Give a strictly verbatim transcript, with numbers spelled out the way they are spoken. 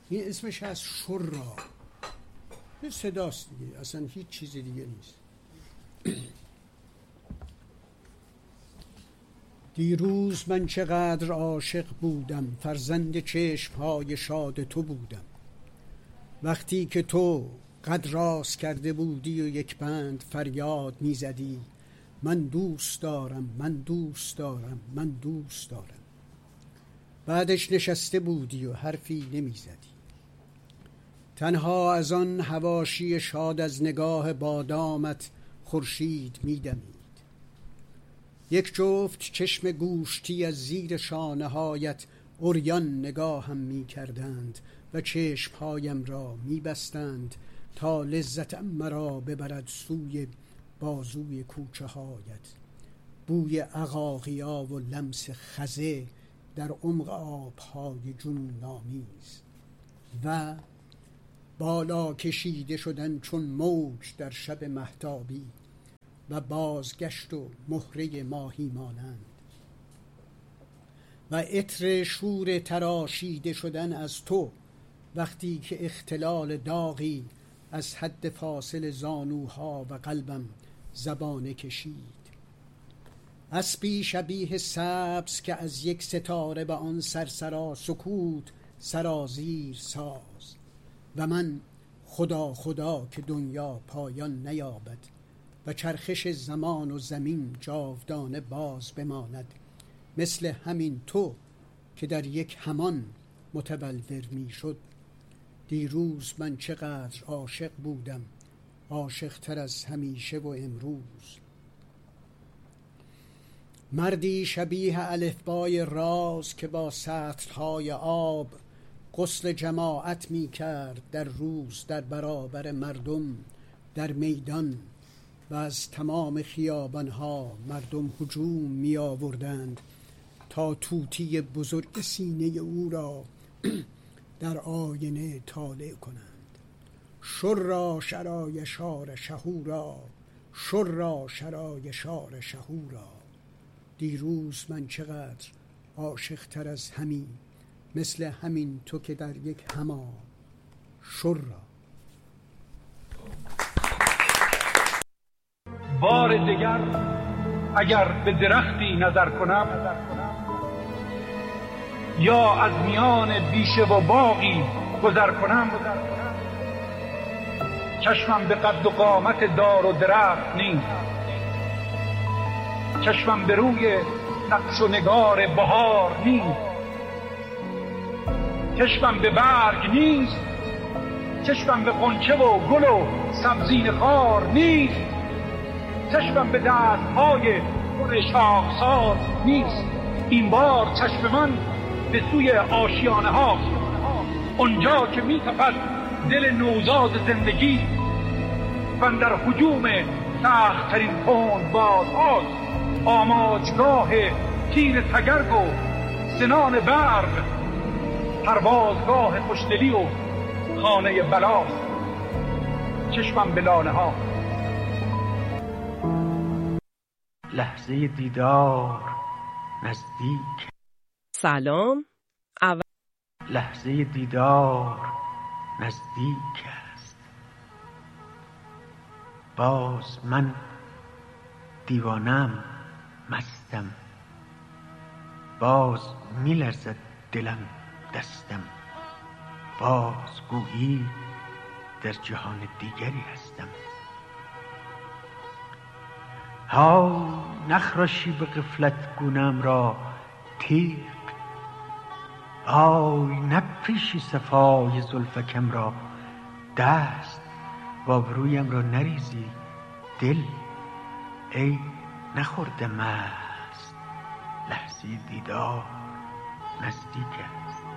این اسمش از شرا، این صداست دیگه، اصلا هیچ چیز دیگه نیست. دیروز من چقدر عاشق بودم، فرزند چشمهای شاد تو بودم. وقتی که تو قد راست کرده بودی و یک بند فریاد می زدی من دوست دارم، من دوست دارم، من دوست دارم. بعدش نشسته بودی و حرفی نمی زدی، تنها از آن حواشی شاد از نگاه بادامت خورشید می دمید. یک جفت چشم گوشتی از زیر شانه هایت عریان نگاهم می کردند و چشمهایم را می بستند تا لذتم مرا ببرد سوی بازوی کوچه هایت. بوی عقاقیا و لمس خزه در عمق آبهای جنون آمیز و بالا کشیده شدن چون موج در شب مهتابی و بازگشت و مهره ماهی مانند و عطر شور تراشیده شدن از تو وقتی که اختلال داغی از حد فاصل زانوها و قلبم زبانه کشید. اسبی شبیه سبز که از یک ستاره به آن سرسرا سکوت سرازیر ساز و من خدا خدا که دنیا پایان نیابد و چرخش زمان و زمین جاودانه باز بماند، مثل همین تو که در یک همان متبلور می شد. دیروز من چقدر عاشق بودم، عاشق تر از همیشه و امروز. مردی شبیه الفبای راز که با سطرهای آب غسل جماعت می کرد در روز در برابر مردم در میدان و از تمام خیابانها مردم هجوم می آوردند تا طوطی بزرگ سینه او را در آینه طالع کنند. شرا شرای شار شهورا، شرا شرای شار شهورا. دیروز من چقدر عاشق تر از همین، مثل همین تو که در یک همان شرا. بار دیگر اگر به درختی نظر کنم یا از میان بیشه و باغی گذر کنم، چشمم به قد و قامت دار و درخت نیست، چشمم به روی نقش و نگار بهار نیست، چشمم به برگ نیست، چشمم به غنچه و گل و سبزین خار نیست، چشمم به دستهای پر شاخسار نیست. این بار چشم من به سوی آشیانه ها، اونجا که می تپد دل نوزاد زندگی و در هجوم سخت ترین تند بادهاست، آماجگاه تیر تگرگ و سنان برق، پروازگاه خوشدلی و خانه بلاست. چشمم به لاله ها. لحظه دیدار نزدیک. سلام. اول لحظه دیدار نزدیک است. باز من دیوانم، مستم، باز میلرزد دلم دستم، باز گویی در جهان دیگری هستم. ها نخراشی به غفلت گونم را تیغ، آی نپریشی صفای زلفکم را دست، و آبرویم را نریزی دل ای نخورده مست. لحظه دیدار نزدیک است.